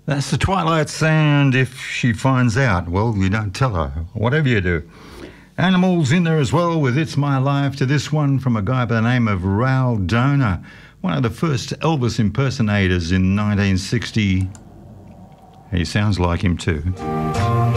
That's the Twilight sound. If she finds out, well, you don't tell her, whatever you do. Animals in there as well with It's My Life, to this one from a guy by the name of Raul Donor, one of the first Elvis impersonators in 1960. He sounds like him too.